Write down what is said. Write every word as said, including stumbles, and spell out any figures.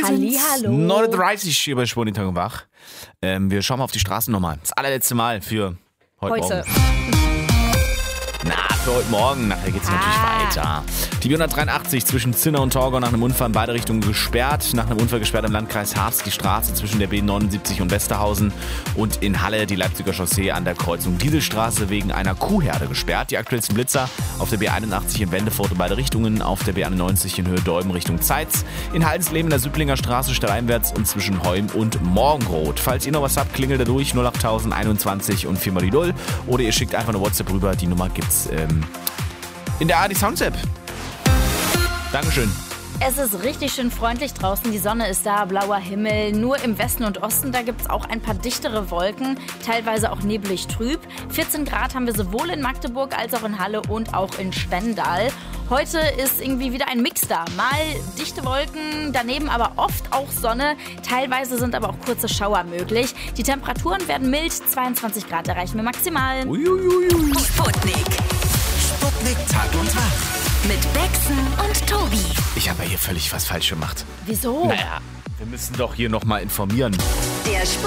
Hallihallo. neununddreißig hier bei Schwulen Tag und Wach. Ähm, wir schauen mal auf die Straßen nochmal. Das allerletzte Mal für heute, Heute. Morgen. Na, für heute Morgen. Nachher geht's Ah. natürlich weiter. Die B hundertdreiundachtzig zwischen Zinner und Torgau nach einem Unfall in beide Richtungen gesperrt. Nach einem Unfall gesperrt im Landkreis Harz die Straße zwischen der B neunundsiebzig und Westerhausen. Und in Halle die Leipziger Chaussee an der Kreuzung Dieselstraße wegen einer Kuhherde gesperrt. Die aktuellsten Blitzer auf der B einundachtzig in Wendefurt in beide Richtungen. Auf der B einundneunzig in Höhe Dolben Richtung Zeitz. In Haldensleben in der Süblinger Straße stadteinwärts und zwischen Heum und Morgenroth. Falls ihr noch was habt, klingelt da durch null achttausend einundzwanzig und viermal die Null. Oder ihr schickt einfach eine WhatsApp rüber. Die Nummer gibt's ähm, in der A R D Sounds App. Dankeschön. Es ist richtig schön freundlich draußen, die Sonne ist da, blauer Himmel. Nur im Westen und Osten, da gibt es auch ein paar dichtere Wolken, teilweise auch neblig trüb. vierzehn Grad haben wir sowohl in Magdeburg als auch in Halle und auch in Stendal. Heute ist irgendwie wieder ein Mix da. Mal dichte Wolken, daneben aber oft auch Sonne. Teilweise sind aber auch kurze Schauer möglich. Die Temperaturen werden mild, zweiundzwanzig Grad erreichen wir maximal. Uiuiui. Sputnik. Sputnik Tag und Wach. Mit Bexen und Tobi. Ich habe ja hier völlig was falsch gemacht. Wieso? Naja, wir müssen doch hier nochmal informieren. Der